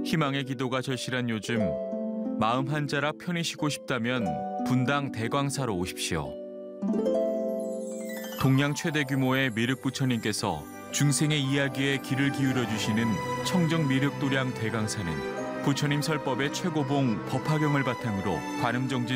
희망의 기도가 절실한 요즘 마음 한자라 편히 쉬고 싶다면 분당 대광사로 오십시오. 동양 최대 규모의 미륵부처님께서 중생의 이야기에 귀를 기울여 주시는 청정미륵도량 대광사는 부처님 설법의 최고봉 법화경을 바탕으로 관음정진